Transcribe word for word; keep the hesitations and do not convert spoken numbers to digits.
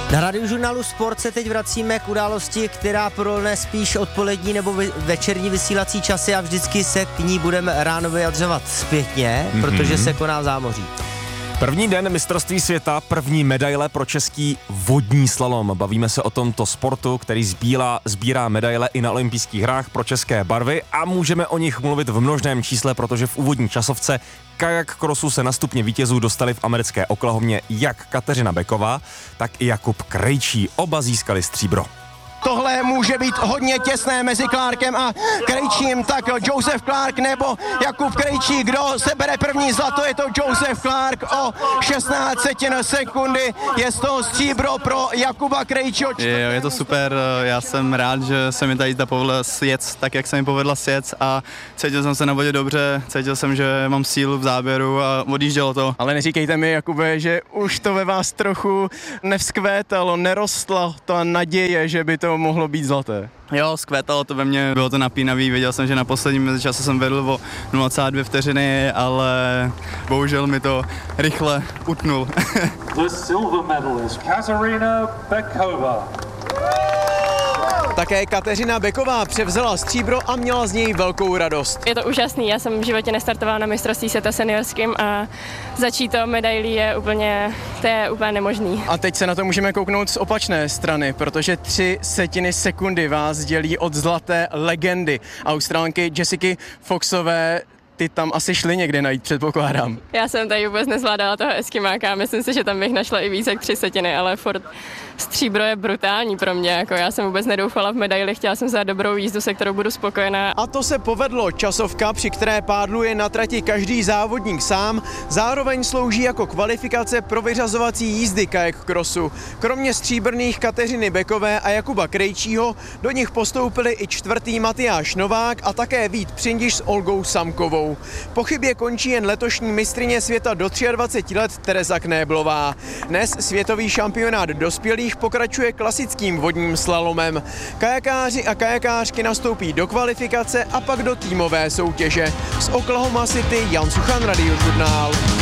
Na Radiožurnálu Sport se teď vracíme k události, která prolne spíš odpolední nebo večerní vysílací časy a vždycky se k ní budeme ráno vyjadřovat zpětně, mm-hmm. protože se koná v zámoří. První den mistrovství světa, první medaile pro český vodní slalom. Bavíme se o tomto sportu, který sbírá, sbírá medaile i na olympijských hrách pro české barvy a můžeme o nich mluvit v množném čísle, protože v úvodní časovce kajak krosu se na stupně vítězů dostali v americké Oklahomě jak Kateřina Beková, tak i Jakub Krejčí. Oba získali stříbro. Tohle může být hodně těsné mezi Clarkem a Krejčím, tak Joseph Clark nebo Jakub Krejčí, kdo se bere první zlato, je to Joseph Clark o šestnáct setin sekundy, je to stříbro pro Jakuba Krejčího. Je, je to super, já jsem rád, že se mi tady ta povedla sjet tak, jak se mi povedla sjet a cítil jsem se na vodě dobře, cítil jsem, že mám sílu v záběru a odjíždělo to. Ale neříkejte mi, Jakube, že už to ve vás trochu nevzkvétalo, nerostla ta naděje, že by to mohlo být zlaté. Jo, zkvétalo to ve mně, bylo to napínavý, věděl jsem, že na posledním mezičase jsem vedl o nula celá dvě vteřiny, ale bohužel mi to rychle utnul. The silver medalist, Kateřina Beková. Také Kateřina Beková převzala stříbro a měla z něj velkou radost. Je to úžasný, já jsem v životě nestartovala na mistrovství světa seniorským a začít to medailí je úplně, to je úplně nemožný. A teď se na to můžeme kouknout z opačné strany, protože tři setiny sekundy vás dělí od zlaté legendy Australanky Jessiky Foxové. Ty tam asi šli někde najít, předpokládám. Já jsem tady vůbec nezvládala toho eskimáka, myslím si, že tam bych našla i více jak tři setiny, ale furt stříbro je brutální pro mě, jako já jsem vůbec nedoufala v medaili, chtěla jsem za dobrou jízdu, se kterou budu spokojená. A to se povedlo, časovka, při které pádluje na trati každý závodník sám, zároveň slouží jako kvalifikace pro vyřazovací jízdy kayak crossu. Kromě stříbrných Kateřiny Bekové a Jakuba Krejčího do nich postoupili i čtvrtý Matyáš Novák a také Vít Přindiš s Olgou Samkovou. Po chybě končí jen letošní mistryně světa do dvaceti tří let Tereza Knéblová. Dnes světový šampionát dospělých pokračuje klasickým vodním slalomem. Kajakáři a kajakářky nastoupí do kvalifikace a pak do týmové soutěže. Z Oklahoma City Jan Suchan, Radiožurnál.